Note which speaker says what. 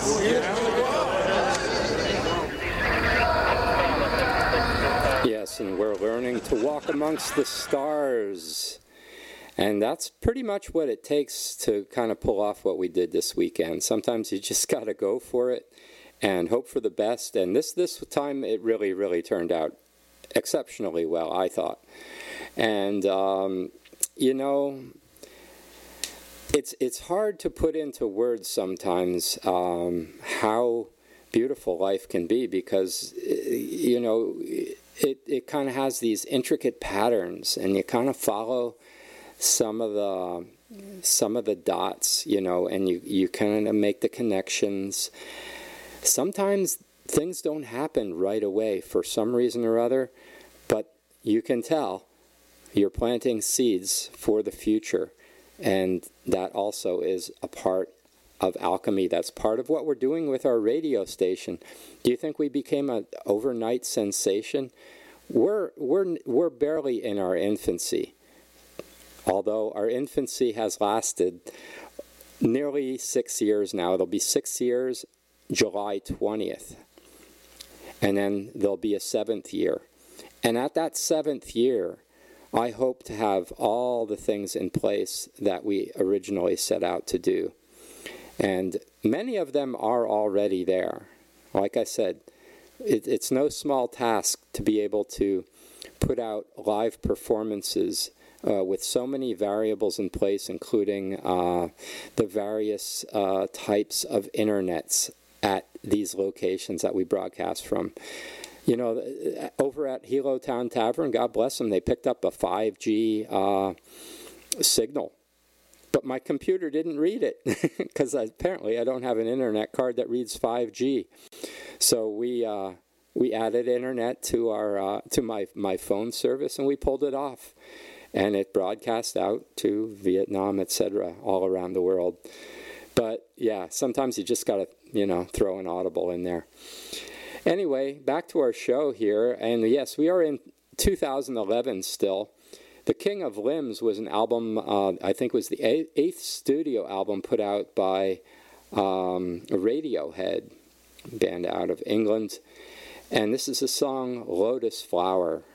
Speaker 1: Yes, and we're learning to walk amongst the stars. And that's pretty much what it takes to kind of pull off what we did this weekend. Sometimes you just got to go for it and hope for the best. And this time it really, really turned out exceptionally well, I thought. And, you know, it's hard to put into words sometimes how beautiful life can be because, you know, it kind of has these intricate patterns, and you kind of follow some of the dots, you know, and you kind of make the connections. Sometimes things don't happen right away for some reason or other, but you can tell you're planting seeds for the future, and that also is a part of alchemy. That's part of what we're doing with our radio station. Do you think we became an overnight sensation? We're barely in our infancy, although our infancy has lasted nearly 6 years now. It'll be 6 years July 20th, and then there'll be a 7th year. And at that 7th year, I hope to have all the things in place that we originally set out to do. And many of them are already there. Like I said, it's no small task to be able to put out live performances with so many variables in place, including the various types of internets at these locations that we broadcast from. You know, over at Hilo Town Tavern, God bless them, they picked up a 5G signal. But my computer didn't read it because apparently I don't have an internet card that reads 5G. So we added internet to our to my phone service, and we pulled it off, and it broadcast out to Vietnam, etc., all around the world. But yeah, sometimes you just got to, you know, throw an audible in there. Anyway, back to our show here, and yes, we are in 2011 still. The King of Limbs was an album, I think was the eighth studio album put out by Radiohead, band out of England. And this is the song Lotus Flower.